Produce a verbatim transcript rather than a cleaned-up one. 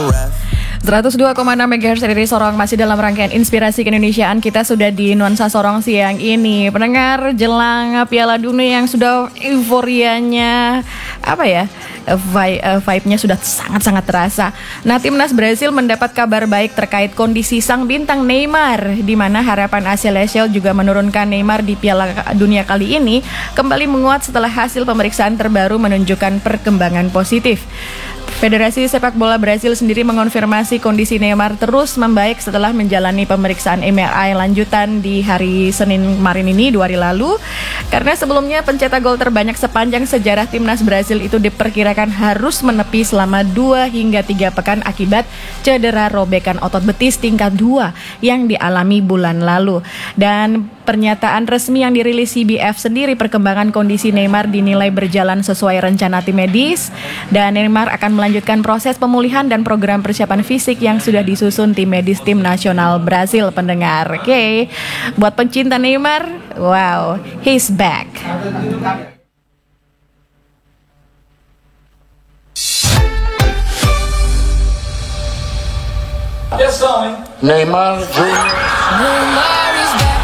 seratus dua koma enam megahertz dari Sorong, masih dalam rangkaian Inspirasi Keindonesiaan. Kita sudah di nuansa Sorong siang ini. Pendengar, jelang Piala Dunia yang sudah euforianya apa ya, vibe-nya sudah sangat-sangat terasa. Nah, timnas Brasil mendapat kabar baik terkait kondisi sang bintang Neymar, di mana harapan A S L juga menurunkan Neymar di Piala Dunia kali ini kembali menguat setelah hasil pemeriksaan terbaru menunjukkan perkembangan positif. Federasi Sepak Bola Brasil sendiri mengonfirmasi kondisi Neymar terus membaik setelah menjalani pemeriksaan M R I lanjutan di hari Senin kemarin ini, dua hari lalu. Karena sebelumnya pencetak gol terbanyak sepanjang sejarah timnas Brasil itu diperkirakan harus menepi selama dua hingga tiga pekan akibat cedera robekan otot betis tingkat dua yang dialami bulan lalu. Dan pernyataan resmi yang dirilis C B F sendiri, perkembangan kondisi Neymar dinilai berjalan sesuai rencana tim medis, dan Neymar akan melanjutkan proses pemulihan dan program persiapan fisik yang sudah disusun tim medis tim nasional Brasil, pendengar. Oke, okay. Buat pencinta Neymar, wow, he's back. Neymar Junior